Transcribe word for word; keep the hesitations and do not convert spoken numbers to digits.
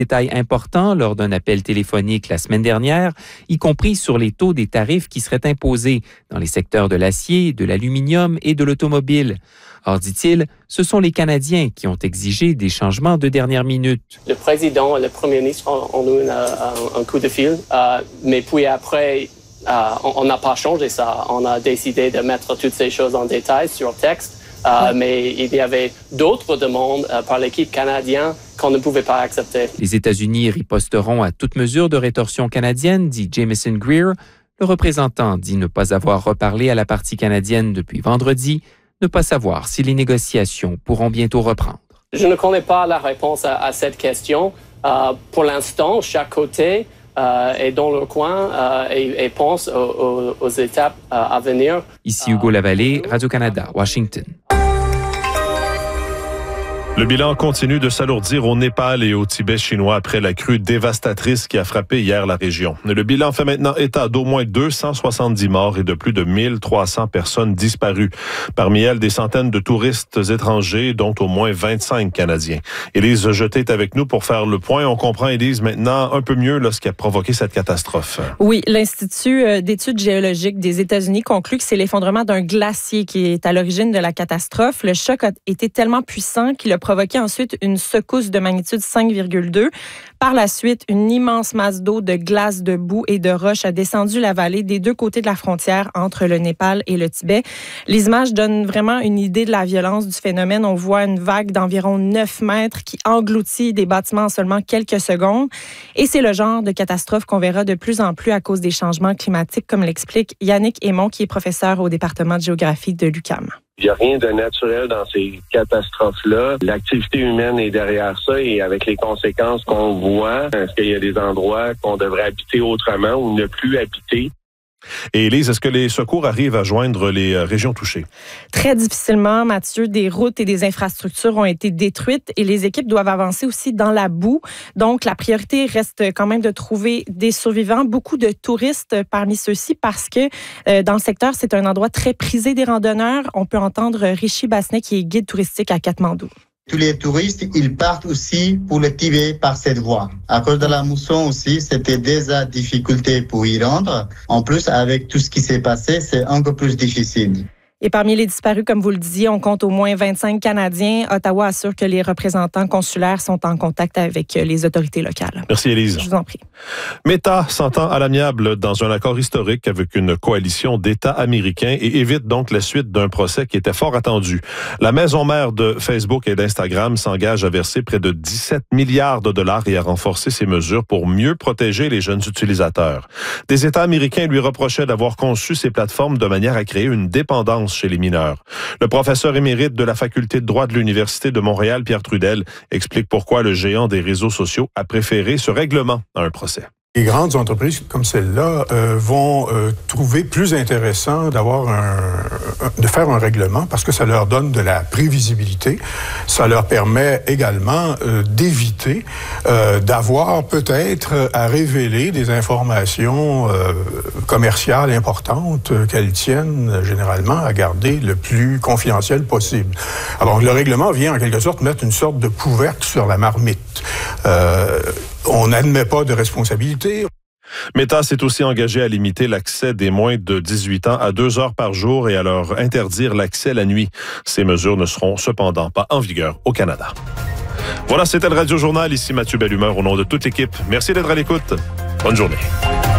Détails importants lors d'un appel téléphonique la semaine dernière, y compris sur les taux des tarifs qui seraient imposés dans les secteurs de l'acier, de l'aluminium et de l'automobile. Or, dit-il, ce sont les Canadiens qui ont exigé des changements de dernière minute. Le président et le premier ministre ont eu un, un coup de fil, euh, mais puis après, euh, on n'a pas changé ça. On a décidé de mettre toutes ces choses en détail sur texte. Euh, mais il y avait d'autres demandes euh, par l'équipe canadienne qu'on ne pouvait pas accepter. Les États-Unis riposteront à toute mesure de rétorsion canadienne, dit Jameson Greer. Le représentant dit ne pas avoir reparlé à la partie canadienne depuis vendredi, ne pas savoir si les négociations pourront bientôt reprendre. Je ne connais pas la réponse à, à cette question. Euh, pour l'instant, chaque côté euh, est dans leur coin euh, et, et pense aux, aux, aux étapes euh, à venir. Ici Hugo Lavallée, Radio-Canada, Washington. Le bilan continue de s'alourdir au Népal et au Tibet chinois après la crue dévastatrice qui a frappé hier la région. Le bilan fait maintenant état d'au moins deux cent soixante-dix morts et de plus de mille trois cents personnes disparues. Parmi elles, des centaines de touristes étrangers, dont au moins vingt-cinq Canadiens. Élise Jeté est avec nous pour faire le point. On comprend, Élise, maintenant un peu mieux là, ce qui a provoqué cette catastrophe. Oui, l'Institut d'études géologiques des États-Unis conclut que c'est l'effondrement d'un glacier qui est à l'origine de la catastrophe. Le choc a été tellement puissant qu'il a provoqué ensuite une secousse de magnitude cinq virgule deux. Par la suite, une immense masse d'eau, de glace, de boue et de roches a descendu la vallée des deux côtés de la frontière entre le Népal et le Tibet. Les images donnent vraiment une idée de la violence du phénomène. On voit une vague d'environ neuf mètres qui engloutit des bâtiments en seulement quelques secondes. Et c'est le genre de catastrophe qu'on verra de plus en plus à cause des changements climatiques, comme l'explique Yannick Aymon, qui est professeur au département de géographie de l'U Q A M. Il n'y a rien de naturel dans ces catastrophes-là. L'activité humaine est derrière ça et avec les conséquences qu'on voit, est-ce qu'il y a des endroits qu'on devrait habiter autrement ou ne plus habiter? Et Élise, est-ce que les secours arrivent à joindre les régions touchées? Très difficilement, Mathieu. Des routes et des infrastructures ont été détruites et les équipes doivent avancer aussi dans la boue. Donc, la priorité reste quand même de trouver des survivants, beaucoup de touristes parmi ceux-ci parce que euh, dans le secteur, c'est un endroit très prisé des randonneurs. On peut entendre Rishi Basnet qui est guide touristique à Katmandou. Tous les touristes, ils partent aussi pour le Tibet par cette voie. À cause de la mousson aussi, c'était déjà difficulté pour y rendre. En plus, avec tout ce qui s'est passé, c'est encore plus difficile. Et parmi les disparus, comme vous le disiez, on compte au moins vingt-cinq Canadiens. Ottawa assure que les représentants consulaires sont en contact avec les autorités locales. Merci, Élise. Je vous en prie. Meta s'entend à l'amiable dans un accord historique avec une coalition d'États américains et évite donc la suite d'un procès qui était fort attendu. La maison mère de Facebook et d'Instagram s'engage à verser près de dix-sept milliards de dollars et à renforcer ses mesures pour mieux protéger les jeunes utilisateurs. Des États américains lui reprochaient d'avoir conçu ces plateformes de manière à créer une dépendance chez les mineurs. Le professeur émérite de la faculté de droit de l'Université de Montréal, Pierre Trudel, explique pourquoi le géant des réseaux sociaux a préféré ce règlement à un procès. Les grandes entreprises comme celle-là euh, vont euh, trouver plus intéressant d'avoir un, un, de faire un règlement parce que ça leur donne de la prévisibilité. Ça leur permet également euh, d'éviter euh, d'avoir peut-être à révéler des informations euh, commerciales importantes euh, qu'elles tiennent généralement à garder le plus confidentiel possible. Alors le règlement vient en quelque sorte mettre une sorte de couvercle sur la marmite. Euh, On n'admet pas de responsabilité. Meta s'est aussi engagé à limiter l'accès des moins de dix-huit ans à deux heures par jour et à leur interdire l'accès la nuit. Ces mesures ne seront cependant pas en vigueur au Canada. Voilà, c'était le Radio Journal. Ici Mathieu Bellumeur au nom de toute l'équipe. Merci d'être à l'écoute. Bonne journée.